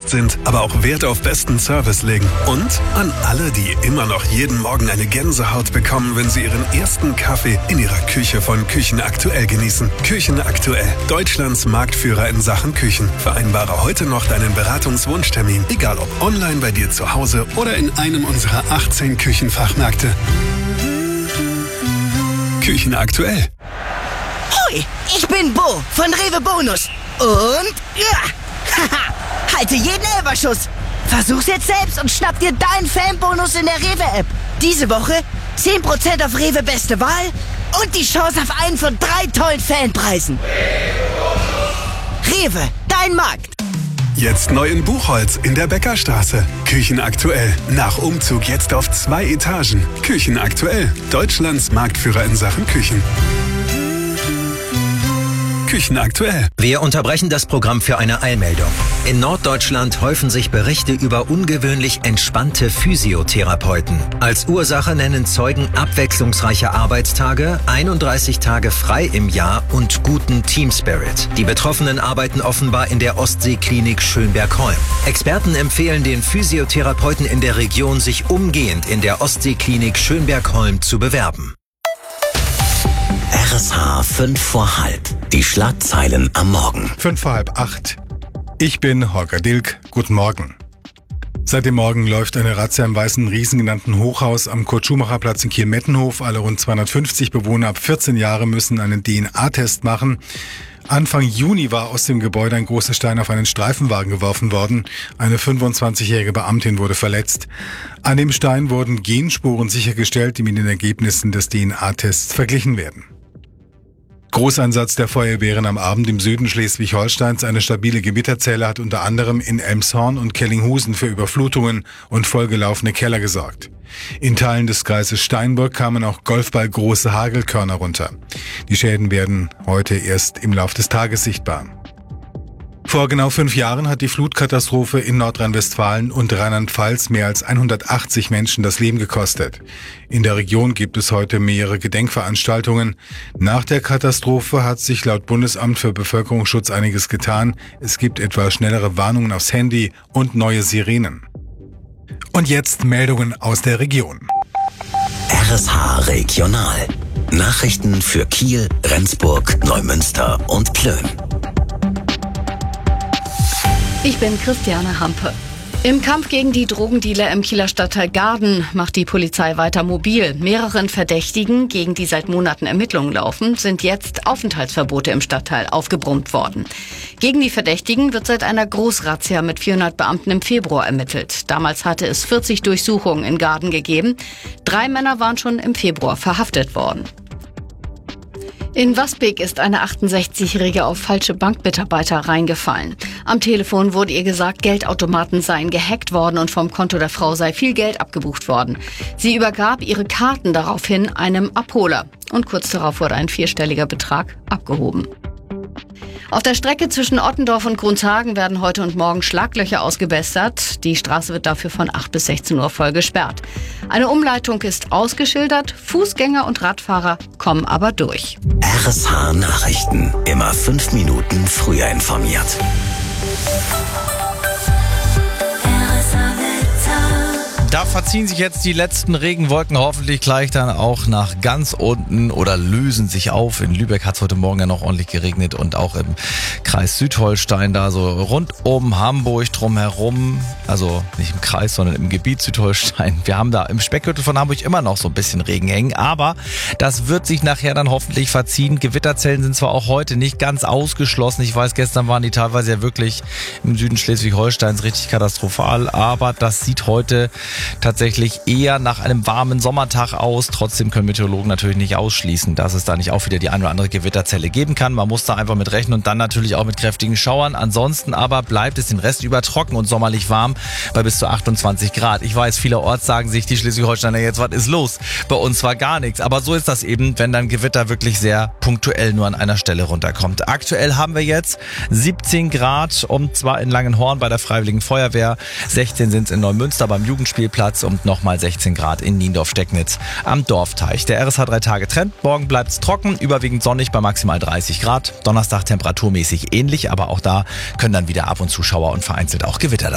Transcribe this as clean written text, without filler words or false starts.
robust sind, aber auch Wert auf besten Service legen. Und an alle, die immer noch jeden Morgen eine Gänsehaut bekommen, wenn sie ihren ersten Kaffee in ihrer Küche von Küchen Aktuell genießen. Küchen Aktuell, Deutschlands Marktführer in Sachen Küchen. Vereinbare heute noch deinen Beratungswunschtermin, egal ob online bei dir zu Hause oder in einem unserer 18 Küchenfachmärkte. Küchen Aktuell. Hoi, ich bin Bo von Rewe Bonus. Und ja, halte jeden Elferschuss. Versuch's jetzt selbst und schnapp dir deinen Fanbonus in der Rewe-App. Diese Woche 10% auf Rewe Beste Wahl und die Chance auf einen von 3 tollen Fanpreisen. Rewe, dein Markt. Jetzt neu in Buchholz in der Bäckerstraße. Küchen Aktuell. Nach Umzug jetzt auf 2 Etagen. Küchen Aktuell. Deutschlands Marktführer in Sachen Küchen. Küchen Aktuell. Wir unterbrechen das Programm für eine Eilmeldung. In Norddeutschland häufen sich Berichte über ungewöhnlich entspannte Physiotherapeuten. Als Ursache nennen Zeugen abwechslungsreiche Arbeitstage, 31 Tage frei im Jahr und guten Teamspirit. Die Betroffenen arbeiten offenbar in der Ostseeklinik Schönberg-Holm. Experten empfehlen den Physiotherapeuten in der Region, sich umgehend in der Ostseeklinik Schönberg-Holm zu bewerben. RSH 5 vor halb. Die Schlagzeilen am Morgen. 5 vor halb 8. Ich bin Holger Dilk. Guten Morgen. Seit dem Morgen läuft eine Razzia im Weißen Riesen genannten Hochhaus am Kurt-Schumacher-Platz in Kiel-Mettenhof. Alle rund 250 Bewohner ab 14 Jahre müssen einen DNA-Test machen. Anfang Juni war aus dem Gebäude ein großer Stein auf einen Streifenwagen geworfen worden. Eine 25-jährige Beamtin wurde verletzt. An dem Stein wurden Genspuren sichergestellt, die mit den Ergebnissen des DNA-Tests verglichen werden. Großeinsatz der Feuerwehren am Abend im Süden Schleswig-Holsteins. Eine stabile Gewitterzelle hat unter anderem in Elmshorn und Kellinghusen für Überflutungen und vollgelaufene Keller gesorgt. In Teilen des Kreises Steinburg kamen auch golfballgroße Hagelkörner runter. Die Schäden werden heute erst im Lauf des Tages sichtbar. Vor genau 5 Jahren hat die Flutkatastrophe in Nordrhein-Westfalen und Rheinland-Pfalz mehr als 180 Menschen das Leben gekostet. In der Region gibt es heute mehrere Gedenkveranstaltungen. Nach der Katastrophe hat sich laut Bundesamt für Bevölkerungsschutz einiges getan. Es gibt etwa schnellere Warnungen aufs Handy und neue Sirenen. Und jetzt Meldungen aus der Region. RSH Regional. Nachrichten für Kiel, Rendsburg, Neumünster und Plön. Ich bin Christiane Hampe. Im Kampf gegen die Drogendealer im Kieler Stadtteil Gaarden macht die Polizei weiter mobil. Mehreren Verdächtigen, gegen die seit Monaten Ermittlungen laufen, sind jetzt Aufenthaltsverbote im Stadtteil aufgebrummt worden. Gegen die Verdächtigen wird seit einer Großrazzia mit 400 Beamten im Februar ermittelt. Damals hatte es 40 Durchsuchungen in Gaarden gegeben. 3 Männer waren schon im Februar verhaftet worden. In Wasbeek ist eine 68-Jährige auf falsche Bankmitarbeiter reingefallen. Am Telefon wurde ihr gesagt, Geldautomaten seien gehackt worden und vom Konto der Frau sei viel Geld abgebucht worden. Sie übergab ihre Karten daraufhin einem Abholer und kurz darauf wurde ein 4-stelliger Betrag abgehoben. Auf der Strecke zwischen Ottendorf und Grunshagen werden heute und morgen Schlaglöcher ausgebessert. Die Straße wird dafür von 8 bis 16 Uhr voll gesperrt. Eine Umleitung ist ausgeschildert, Fußgänger und Radfahrer kommen aber durch. RSH Nachrichten. Immer 5 Minuten früher informiert. Da verziehen sich jetzt die letzten Regenwolken hoffentlich gleich dann auch nach ganz unten oder lösen sich auf. In Lübeck hat es heute Morgen ja noch ordentlich geregnet und auch im Kreis Südholstein da so rund um Hamburg drumherum, also nicht im Kreis, sondern im Gebiet Südholstein. Wir haben da im Speckgürtel von Hamburg immer noch so ein bisschen Regen hängen, aber das wird sich nachher dann hoffentlich verziehen. Gewitterzellen sind zwar auch heute nicht ganz ausgeschlossen. Ich weiß, gestern waren die teilweise ja wirklich im Süden Schleswig-Holsteins richtig katastrophal, aber das sieht heute tatsächlich eher nach einem warmen Sommertag aus. Trotzdem können Meteorologen natürlich nicht ausschließen, dass es da nicht auch wieder die ein oder andere Gewitterzelle geben kann. Man muss da einfach mit rechnen und dann natürlich auch mit kräftigen Schauern. Ansonsten aber bleibt es den Rest über trocken und sommerlich warm bei bis zu 28 Grad. Ich weiß, vielerorts sagen sich die Schleswig-Holsteiner jetzt, was ist los? Bei uns war gar nichts. Aber so ist das eben, wenn dann Gewitter wirklich sehr punktuell nur an einer Stelle runterkommt. Aktuell haben wir jetzt 17 Grad und zwar in Langenhorn bei der Freiwilligen Feuerwehr. 16 sind es in Neumünster beim Jugendspielplatz und nochmal 16 Grad in Niendorf-Stecknitz am Dorfteich. Der RSH 3-Tage-Trend. Morgen bleibt es trocken, überwiegend sonnig bei maximal 30 Grad. Donnerstag temperaturmäßig ähnlich, aber auch da können dann wieder ab und zu Schauer und vereinzelt auch Gewitter